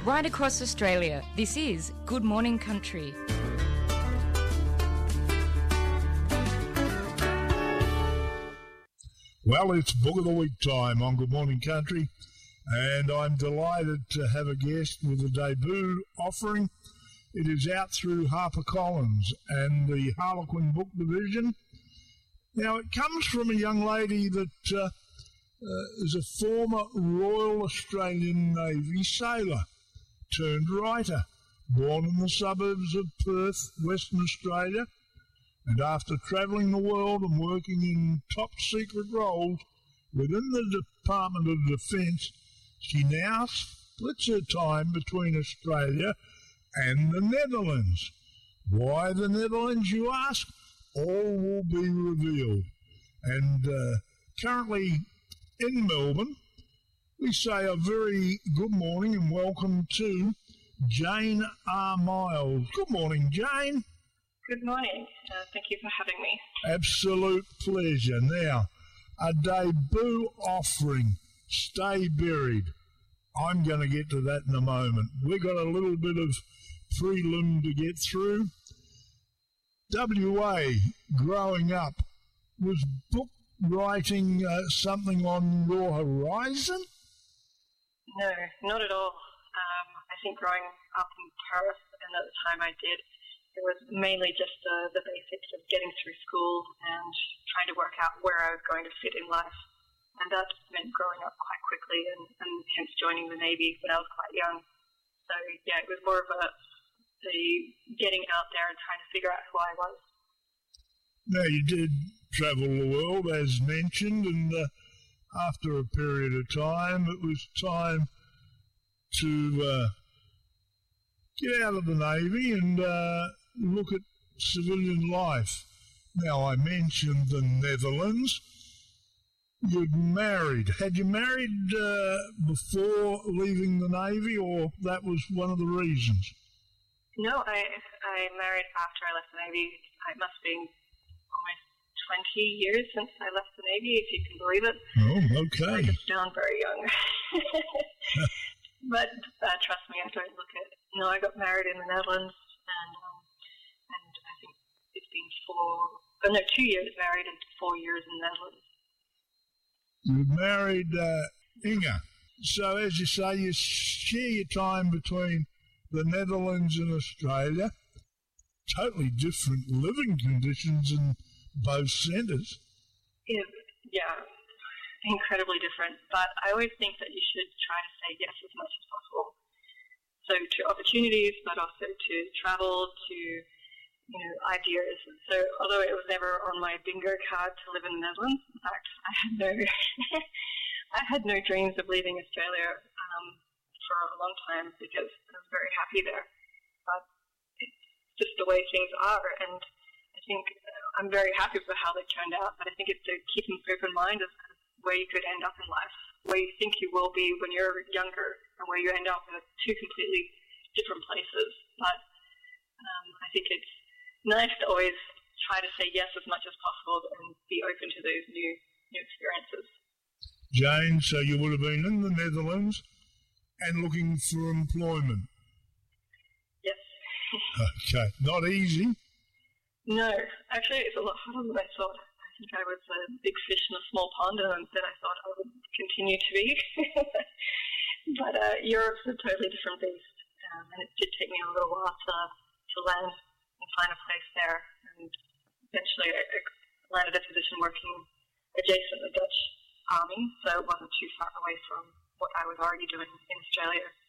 Right across Australia, this is Good Morning Country. Well, it's Book of the Week time on Good Morning Country, and I'm delighted to have a guest with a debut offering. It is out through HarperCollins and the Harlequin Book Division. Now, it comes from a young lady that is a former Royal Australian Navy sailor turned writer, born in the suburbs of Perth, Western Australia, and after travelling the world and working in top-secret roles within the Department of Defence, she now splits her time between Australia and the Netherlands. Why the Netherlands, you ask? All will be revealed. And currently in Melbourne, we say a very good morning and welcome to Jane R. Miles. Good morning, Jane. Good morning. Thank you for having me. Absolute pleasure. Now, a debut offering, Stay Buried. I'm going to get to that in a moment. We've got a little bit of prelim to get through. WA, growing up, was book writing something on your horizon? No, not at all. I think growing up in Perth, and at the time I did, it was mainly just the basics of getting through school and trying to work out where I was going to fit in life. And that meant growing up quite quickly and hence joining the Navy when I was quite young. So, yeah, it was more of the getting out there and trying to figure out who I was. Now, you did travel the world, as mentioned, and after a period of time, it was time to get out of the Navy and look at civilian life. Now, I mentioned the Netherlands. You'd married. Had you married before leaving the Navy, or that was one of the reasons? No, I married after I left the Navy. It must have been almost 20 years since I left the Navy, if you can believe it. Oh, okay. I just sound very young. But trust me, I don't look it. No, I got married in the Netherlands, and I think it's been 2 years married and 4 years in the Netherlands. You married Inga. So, as you say, you share your time between the Netherlands and Australia. Totally different living conditions in both centres. Yeah, incredibly different. But I always think that you should try to say yes as much as possible. So to opportunities, but also to travel, to ideas. So although it was never on my bingo card to live in the Netherlands, in fact, I had no dreams of leaving Australia for a long time because I was very happy there. But it's just the way things are, and I think I'm very happy with how they turned out. But I think it's to keep an open mind as where you could end up in life, where you think you will be when you're younger, and where you end up in two completely different places. But I think it's nice to always try to say yes as much as possible and be open to those new experiences. Jane, so you would have been in the Netherlands and looking for employment? Yes. Okay, not easy. No, actually it's a lot harder than I thought. I think I was a big fish in a small pond, and then I thought I would continue to be. But Europe's a totally different beast, and it did take me a little while to land and find a place there. And eventually I landed a position working adjacent to the Dutch Army, so it wasn't too far away from what I was already doing in Australia.